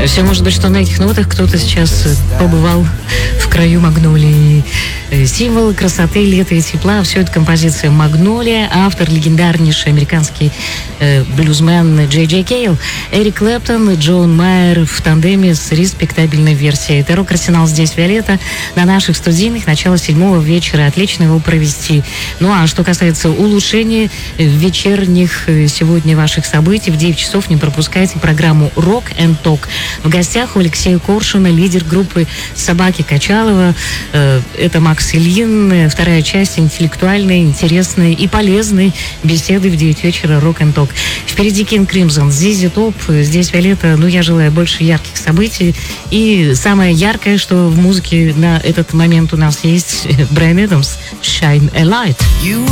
Все может быть, что на этих нотах кто-то сейчас побывал в краю магнолии. Символ красоты, лета и тепла. Все это композиция «Магнолия». Автор легендарнейший американский блюзмен Джей Джей Кейл. Эрик Клэптон и Джон Майер в тандеме с респектабельной версией. Это «Рок-арсенал». Здесь Виолетта. На наших студийных начало 7 вечера. Отлично его провести. Ну а что касается улучшения вечерних сегодня ваших событий, в 9 часов не пропускайте программу «Rock and Talk». В гостях у Алексея Коршуна, лидер группы «Собаки Качалова». Это Макс Ильин. Вторая часть интеллектуальной, интересной и полезной беседы в 9 вечера «Rock and Talk». Впереди King Crimson, ZZ Top. Здесь Виолетта. Ну, я желаю больше ярких событий. И самое яркое, что в музыке на этот момент у нас есть, Брайан Эдамс, «Shine a Light».